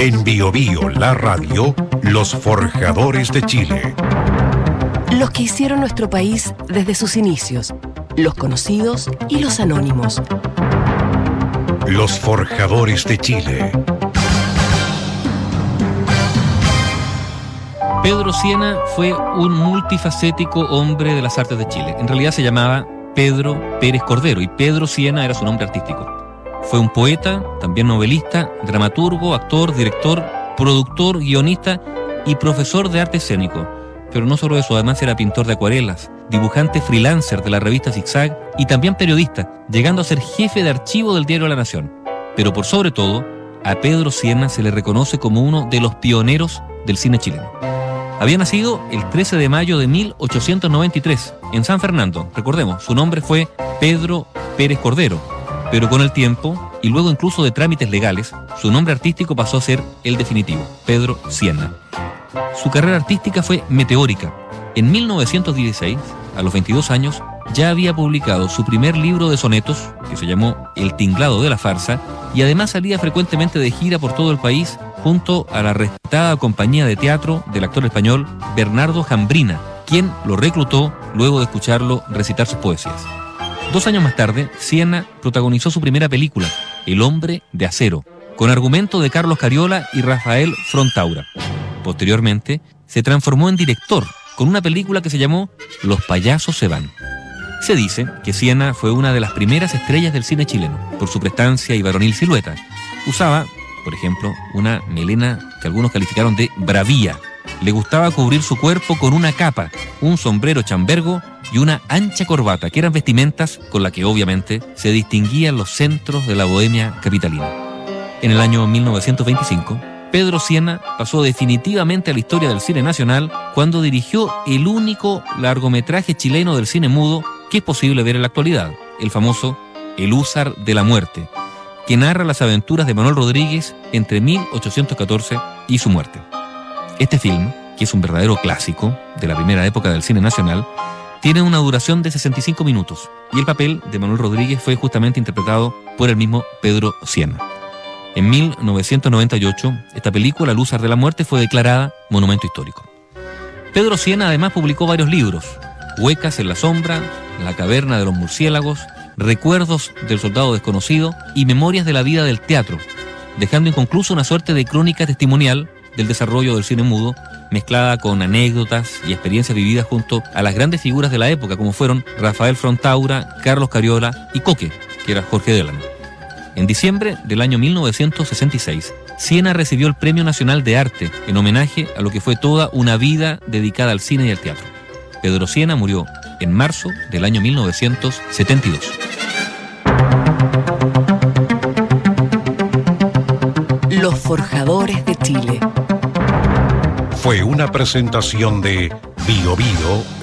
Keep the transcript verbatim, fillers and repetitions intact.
En Bio Bio, la radio, los forjadores de Chile. Los que hicieron nuestro país desde sus inicios, los conocidos y los anónimos. Los forjadores de Chile. Pedro Sienna fue un multifacético hombre de las artes de Chile. En realidad se llamaba Pedro Pérez Cordero y Pedro Sienna era su nombre artístico. Fue un poeta, también novelista, dramaturgo, actor, director, productor, guionista y profesor de arte escénico. Pero no solo eso, además era pintor de acuarelas, dibujante freelancer de la revista Zigzag y también periodista, llegando a ser jefe de archivo del diario La Nación. Pero por sobre todo, a Pedro Sienna se le reconoce como uno de los pioneros del cine chileno. Había nacido el trece de mayo de mil ochocientos noventa y tres en San Fernando. Recordemos, su nombre fue Pedro Pérez Cordero, pero con el tiempo, y luego incluso de trámites legales, su nombre artístico pasó a ser el definitivo, Pedro Sienna. Su carrera artística fue meteórica. En mil novecientos dieciséis, a los veintidós años, ya había publicado su primer libro de sonetos, que se llamó El tinglado de la farsa, y además salía frecuentemente de gira por todo el país junto a la respetada compañía de teatro del actor español Bernardo Jambrina, quien lo reclutó luego de escucharlo recitar sus poesías. Dos años más tarde, Sienna protagonizó su primera película, El hombre de acero, con argumento de Carlos Cariola y Rafael Frontaura. Posteriormente, se transformó en director, con una película que se llamó Los payasos se van. Se dice que Sienna fue una de las primeras estrellas del cine chileno, por su prestancia y varonil silueta. Usaba, por ejemplo, una melena que algunos calificaron de bravía. Le gustaba cubrir su cuerpo con una capa, un sombrero chambergo y una ancha corbata, que eran vestimentas con las que obviamente se distinguían los centros de la bohemia capitalina. En el año mil novecientos veinticinco, Pedro Sienna pasó definitivamente a la historia del cine nacional cuando dirigió el único largometraje chileno del cine mudo que es posible ver en la actualidad, el famoso El húsar de la muerte, que narra las aventuras de Manuel Rodríguez entre mil ochocientos catorce y su muerte. Este film, que es un verdadero clásico de la primera época del cine nacional, tiene una duración de sesenta y cinco minutos y el papel de Manuel Rodríguez fue justamente interpretado por el mismo Pedro Sienna. En mil novecientos noventa y ocho, esta película, El húsar de la muerte, fue declarada monumento histórico. Pedro Sienna además publicó varios libros: Huecas en la sombra, La caverna de los murciélagos, Recuerdos del soldado desconocido y Memorias de la vida del teatro, dejando inconcluso una suerte de crónica testimonial del desarrollo del cine mudo, mezclada con anécdotas y experiencias vividas junto a las grandes figuras de la época, como fueron Rafael Frontaura, Carlos Cariola y Coque, que era Jorge Delano. En diciembre del año mil novecientos sesenta y seis, Sienna recibió el Premio Nacional de Arte en homenaje a lo que fue toda una vida dedicada al cine y al teatro. Pedro Sienna murió en marzo del año mil novecientos setenta y dos. Los forjadores de Chile. Fue una presentación de Bio Bio,